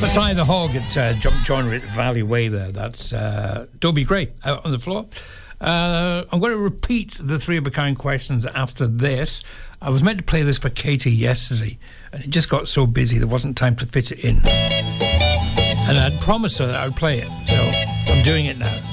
Messiah the Hog at Jump Joinery at Valley Way there. That's Dobie Gray out on the floor. I'm going to repeat the three of a kind questions after this. I was meant to play this for Katie yesterday, and it just got so busy there wasn't time to fit it in. And I'd promised her that I would play it, so I'm doing it now.